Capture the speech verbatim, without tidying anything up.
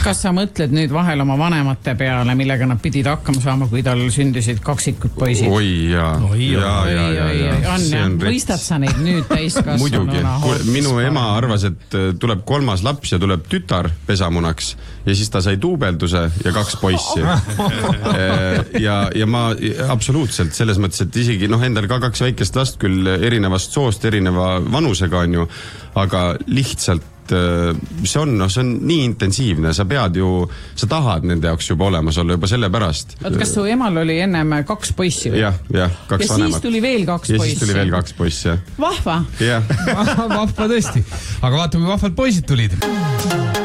kas sa mõtled nüüd vahel oma vanemate peale, millega nad pidid hakkama saama, kui tal sündisid kaksikud poisid? Oi jaa. Oi, ja, ja, ja, ja. On, ja. Mõistad sa neid nüüd täiskasvanuna? Muidugi. Minu ema arvas, et tuleb kolmas laps ja tuleb tütar pesamunaks ja siis ta sai duubelduse ja kaks poissi. ja, ja ma absoluutselt selles mõttes, et isegi noh, endal ka kaks väikest last küll erinevast soost, erineva vanusega on ju, aga lihtsalt see on, no, see on nii intensiivne, sa pead ju, sa tahad nende jaoks juba olemas olla juba selle pärast. Oot, kas su emal oli ennem kaks poissi või? Jah, jah, kaks ja vanemat. Siis tuli veel kaks ja poissi. Ja siis tuli veel kaks poissi, jah. Vahva. Jah. Vahva tõesti. Aga vaata, kui vahvad poisid tulid.